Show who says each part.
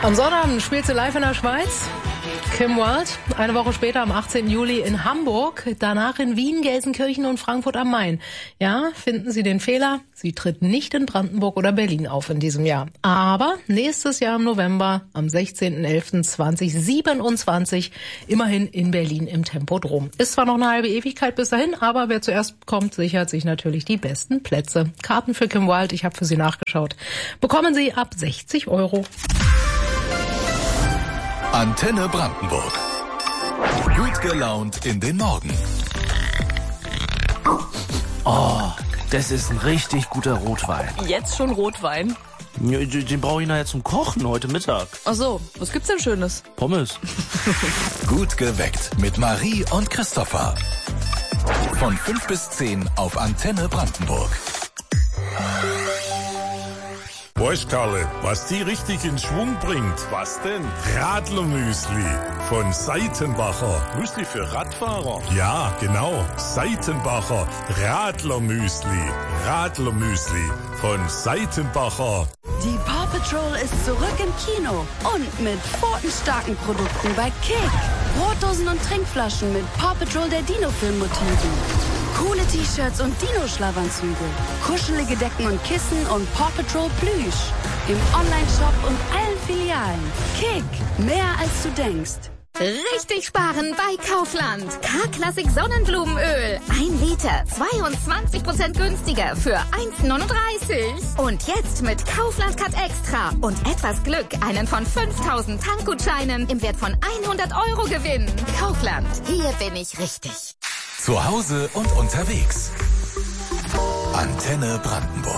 Speaker 1: Am Sonnabend spielt sie live in der Schweiz. Kim Wilde, eine Woche später am 18. Juli in Hamburg, danach in Wien, Gelsenkirchen und Frankfurt am Main. Ja, finden Sie den Fehler? Sie tritt nicht in Brandenburg oder Berlin auf in diesem Jahr. Aber nächstes Jahr im November, am 16.11.2027, immerhin in Berlin im Tempodrom. Ist zwar noch eine halbe Ewigkeit bis dahin, aber wer zuerst kommt, sichert sich natürlich die besten Plätze. Karten für Kim Wilde, ich habe für Sie nachgeschaut, bekommen Sie ab 60 €.
Speaker 2: Antenne Brandenburg. Gut gelaunt in den Morgen.
Speaker 3: Oh, das ist ein richtig guter Rotwein.
Speaker 4: Jetzt schon Rotwein?
Speaker 3: Ja, den brauche ich nachher zum Kochen heute Mittag.
Speaker 4: Ach so, was gibt's denn Schönes?
Speaker 3: Pommes.
Speaker 2: Gut geweckt mit Marie und Christopher. Von 5 bis 10 auf Antenne Brandenburg.
Speaker 5: Weißt Karle, was die richtig in Schwung bringt? Was denn? Radlermüsli von Seitenbacher. Müsli für Radfahrer? Ja, genau. Seitenbacher Radlermüsli. Radlermüsli von Seitenbacher.
Speaker 6: Die Paw Patrol ist zurück im Kino und mit pfotenstarken Produkten bei Kick. Brotdosen und Trinkflaschen mit Paw Patrol der Dino-Film-Motiven. Coole T-Shirts und Dino-Schlafanzüge. Kuschelige Decken und Kissen und Paw Patrol Plüsch. Im Online-Shop und allen Filialen. Kick, mehr als du denkst.
Speaker 7: Richtig sparen bei Kaufland. K-Klassik Sonnenblumenöl. 1 Liter, 22% günstiger für 1,39. Und jetzt mit Kaufland Cut Extra und etwas Glück einen von 5.000 Tankgutscheinen im Wert von 100 € gewinnen. Kaufland, hier bin ich richtig.
Speaker 2: Zu Hause und unterwegs. Antenne Brandenburg.